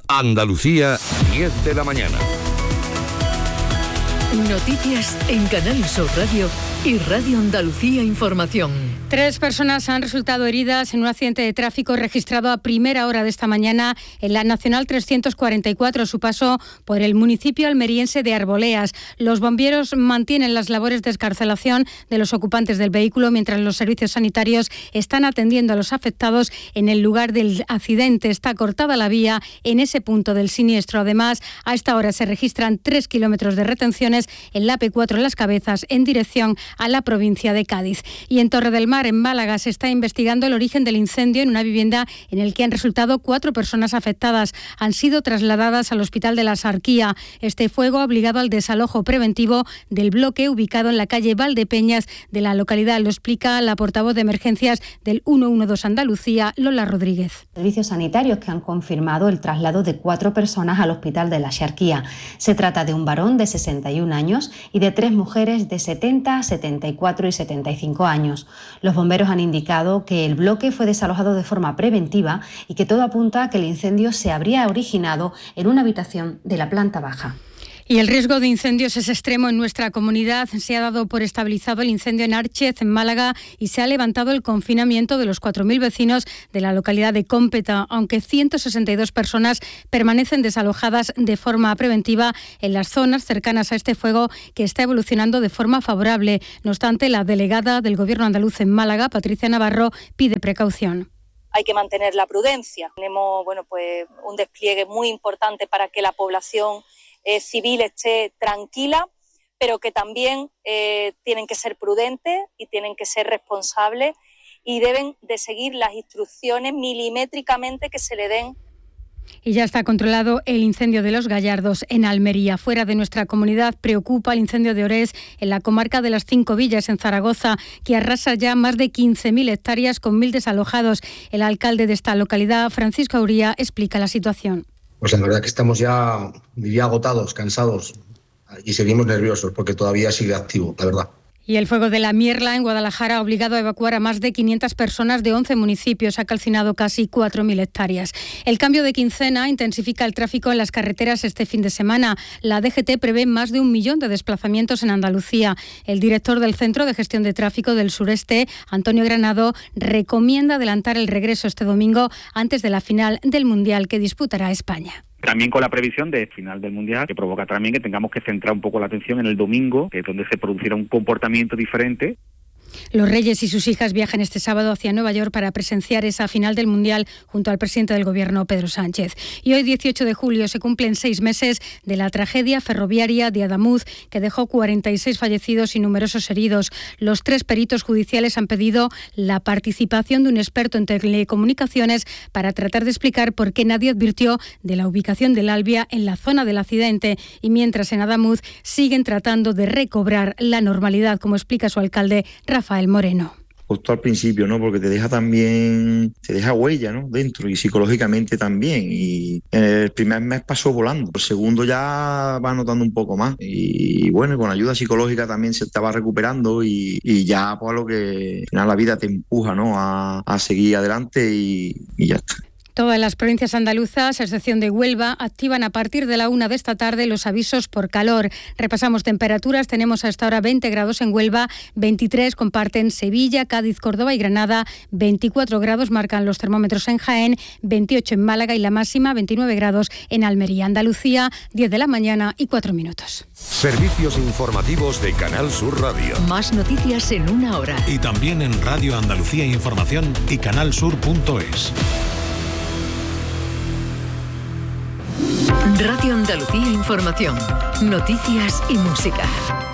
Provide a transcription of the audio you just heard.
Andalucía, 10 de la mañana. Noticias en Canal Sur Radio y Radio Andalucía Información. 3 personas han resultado heridas en un accidente de tráfico registrado a primera hora de esta mañana en la Nacional 344, a su paso por el municipio almeriense de Arboleas. Los bomberos mantienen las labores de excarcelación de los ocupantes del vehículo, mientras los servicios sanitarios están atendiendo a los afectados en el lugar del accidente. Está cortada la vía en ese punto del siniestro. Además, a esta hora se registran 3 kilómetros de retenciones en la AP4 en Las Cabezas, en dirección a la provincia de Cádiz. Y en Torre del Mar, en Málaga, se está investigando el origen del incendio en una vivienda en el que han resultado 4 personas afectadas. Han sido trasladadas al Hospital de la Sarquía. Este fuego ha obligado al desalojo preventivo del bloque ubicado en la calle Valdepeñas de la localidad. Lo explica la portavoz de emergencias del 112 Andalucía, Lola Rodríguez. Servicios sanitarios que han confirmado el traslado de 4 personas al Hospital de la Sarquía. Se trata de un varón de 61 años y de 3 mujeres de 70, 74 y 75 años. Los bomberos han indicado que el bloque fue desalojado de forma preventiva y que todo apunta a que el incendio se habría originado en una habitación de la planta baja. Y el riesgo de incendios es extremo en nuestra comunidad. Se ha dado por estabilizado el incendio en Árchez, en Málaga, y se ha levantado el confinamiento de los 4.000 vecinos de la localidad de Cómpeta, aunque 162 personas permanecen desalojadas de forma preventiva en las zonas cercanas a este fuego, que está evolucionando de forma favorable. No obstante, la delegada del Gobierno andaluz en Málaga, Patricia Navarro, pide precaución. Hay que mantener la prudencia. Tenemos un despliegue muy importante para que la población civil esté tranquila, pero que también tienen que ser prudentes y tienen que ser responsables y deben de seguir las instrucciones milimétricamente que se le den. Y ya está controlado el incendio de Los Gallardos en Almería. Fuera de nuestra comunidad preocupa el incendio de Orés en la comarca de las 5 Villas, en Zaragoza, que arrasa ya más de 15.000 hectáreas con 1.000 desalojados. El alcalde de esta localidad, Francisco Auría, explica la situación. Pues la verdad que estamos ya, diría, agotados, cansados y seguimos nerviosos porque todavía sigue activo, la verdad. Y el fuego de la Mierla en Guadalajara ha obligado a evacuar a más de 500 personas de 11 municipios. Ha calcinado casi 4.000 hectáreas. El cambio de quincena intensifica el tráfico en las carreteras este fin de semana. La DGT prevé más de 1 millón de desplazamientos en Andalucía. El director del Centro de Gestión de Tráfico del Sureste, Antonio Granado, recomienda adelantar el regreso este domingo antes de la final del Mundial que disputará España. También con la previsión de final del Mundial, que provoca también que tengamos que centrar un poco la atención en el domingo, que es donde se producirá un comportamiento diferente. Los Reyes y sus hijas viajan este sábado hacia Nueva York para presenciar esa final del Mundial junto al presidente del Gobierno, Pedro Sánchez. Y hoy, 18 de julio, se cumplen 6 meses de la tragedia ferroviaria de Adamuz, que dejó 46 fallecidos y numerosos heridos. Los 3 peritos judiciales han pedido la participación de un experto en telecomunicaciones para tratar de explicar por qué nadie advirtió de la ubicación del Albia en la zona del accidente. Y mientras en Adamuz siguen tratando de recobrar la normalidad, como explica su alcalde, Rafael Moreno. Justo al principio, ¿no? Porque te deja huella, ¿no? Dentro y psicológicamente también. Y el primer mes pasó volando. El segundo ya va notando un poco más. Y bueno, con ayuda psicológica también se estaba recuperando y ya pues lo que al final la vida te empuja, ¿no? A seguir adelante y ya está. Todas las provincias andaluzas, a excepción de Huelva, activan a partir de la 1 de esta tarde los avisos por calor. Repasamos temperaturas. Tenemos hasta ahora 20 grados en Huelva, 23 comparten Sevilla, Cádiz, Córdoba y Granada, 24 grados marcan los termómetros en Jaén, 28 en Málaga y la máxima 29 grados en Almería. Andalucía, 10 de la mañana y 4 minutos. Servicios informativos de Canal Sur Radio. Más noticias en 1 hora. Y también en Radio Andalucía Información y canalsur.es. Radio Andalucía Información. Noticias y música.